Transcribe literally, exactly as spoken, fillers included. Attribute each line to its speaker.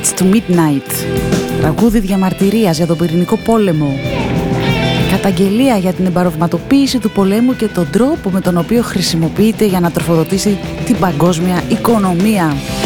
Speaker 1: Minutes to Midnight. Τραγούδι διαμαρτυρίας για τον πυρηνικό πόλεμο. Καταγγελία για την εμπαρευματοποίηση του πολέμου και τον τρόπο με τον οποίο χρησιμοποιείται για να τροφοδοτήσει την παγκόσμια οικονομία.